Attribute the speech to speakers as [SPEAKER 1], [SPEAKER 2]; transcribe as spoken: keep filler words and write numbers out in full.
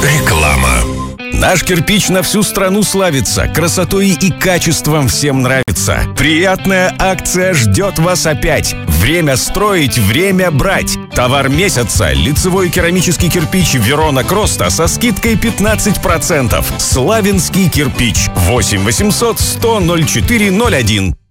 [SPEAKER 1] Реклама.
[SPEAKER 2] Наш кирпич на всю страну славится, красотой и качеством всем нравится. Приятная акция ждет вас опять. Время строить, время брать. Товар месяца – лицевой керамический кирпич Верона Кроста со скидкой пятнадцать процентов. Славянский кирпич. восемь восемьсот сто ноль четыре ноль один.